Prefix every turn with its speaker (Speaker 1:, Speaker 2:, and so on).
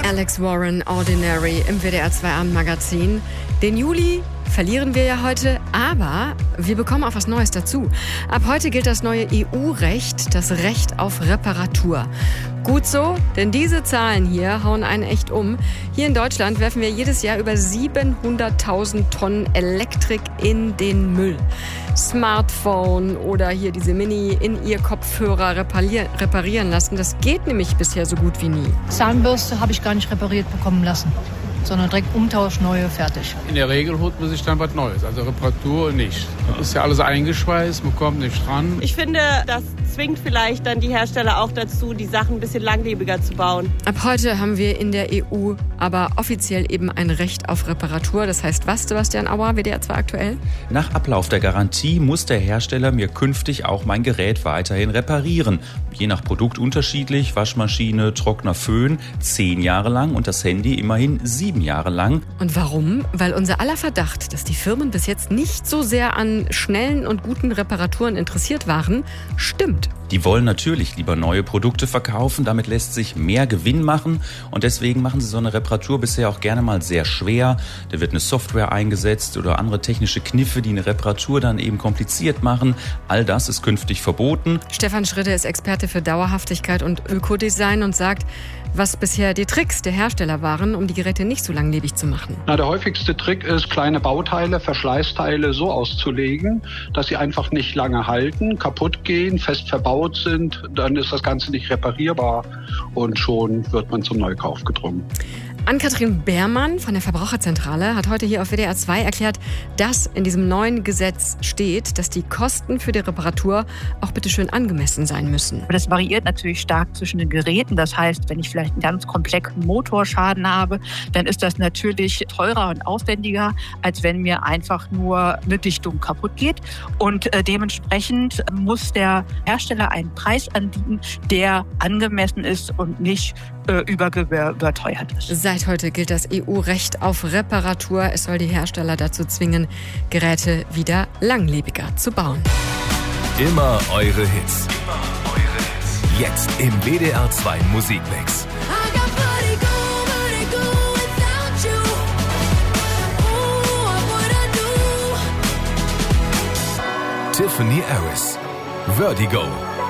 Speaker 1: Alex Warren, Ordinary im WDR 2 Abendmagazin. Den Juli verlieren wir ja heute, aber wir bekommen auch was Neues dazu. Ab heute gilt das neue EU-Recht, das Recht auf Reparatur. Gut so, denn diese Zahlen hier hauen einen echt um. Hier in Deutschland werfen wir jedes Jahr über 700.000 Tonnen Elektrik in den Müll. Smartphone oder hier diese Mini-In-Ear-Kopfhörer reparieren lassen, das geht nämlich bisher so gut wie nie.
Speaker 2: Zahnbürste habe ich gar nicht repariert bekommen lassen, sondern direkt Umtausch, neue, fertig.
Speaker 3: In der Regel holt man sich dann was Neues, also Reparatur nicht. Das ist ja alles eingeschweißt, man kommt nicht dran.
Speaker 4: Ich finde, das zwingt vielleicht dann die Hersteller auch dazu, die Sachen ein bisschen langlebiger zu bauen.
Speaker 1: Ab heute haben wir in der EU aber offiziell eben ein Recht auf Reparatur. Das heißt was, Sebastian Auer, WDR 2 aktuell?
Speaker 5: Nach Ablauf der Garantie muss der Hersteller mir künftig auch mein Gerät weiterhin reparieren. Je nach Produkt unterschiedlich, Waschmaschine, Trockner, Föhn 10 Jahre lang und das Handy immerhin 7 Jahre lang.
Speaker 1: Und warum? Weil unser aller Verdacht, dass die Firmen bis jetzt nicht so sehr an schnellen und guten Reparaturen interessiert waren, stimmt.
Speaker 5: Die wollen natürlich lieber neue Produkte verkaufen, damit lässt sich mehr Gewinn machen und deswegen machen sie so eine Reparatur bisher auch gerne mal sehr schwer. Da wird eine Software eingesetzt oder andere technische Kniffe, die eine Reparatur dann eben kompliziert machen. All das ist künftig verboten.
Speaker 1: Stefan Schritte ist Experte für Dauerhaftigkeit und Ökodesign und sagt, was bisher die Tricks der Hersteller waren, um die Geräte nicht so langlebig zu machen.
Speaker 6: Der häufigste Trick ist, kleine Bauteile, Verschleißteile so auszulegen, dass sie einfach nicht lange halten, kaputt gehen, fest verbaut sind. Dann ist das Ganze nicht reparierbar und schon wird man zum Neukauf gedrungen.
Speaker 1: Ann-Kathrin Beermann von der Verbraucherzentrale hat heute hier auf WDR 2 erklärt, dass in diesem neuen Gesetz steht, dass die Kosten für die Reparatur auch bitteschön angemessen sein müssen.
Speaker 7: Das variiert natürlich stark zwischen den Geräten. Das heißt, wenn ich vielleicht einen ganz komplexen Motorschaden habe, dann ist das natürlich teurer und aufwendiger, als wenn mir einfach nur eine Dichtung kaputt geht. Und dementsprechend muss der Hersteller einen Preis anbieten, der angemessen ist und nicht überteuert ist.
Speaker 1: Seit heute gilt das EU-Recht auf Reparatur. Es soll die Hersteller dazu zwingen, Geräte wieder langlebiger zu bauen.
Speaker 8: Immer eure Hits. Jetzt im WDR 2 Musikmix. Tiffany Harris, Vertigo.